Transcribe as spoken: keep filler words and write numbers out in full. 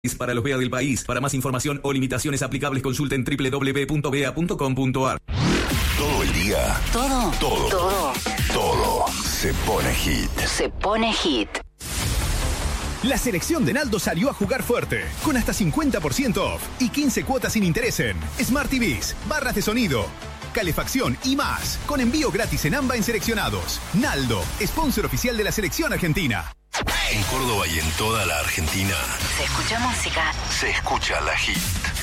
para los B E A del país. Para más información o limitaciones aplicables consulten doble u doble u doble u punto b e a punto com punto a r. Todo el día. Todo. Todo. Todo. Todo se pone hit. Se pone hit. La selección de Naldo salió a jugar fuerte, con hasta cincuenta por ciento off y quince cuotas sin interés en Smart T Vs, barras de sonido, calefacción y más, con envío gratis en AMBA en seleccionados. Naldo, sponsor oficial de la selección argentina. En Córdoba y en toda la Argentina Se escucha música. se escucha la hit.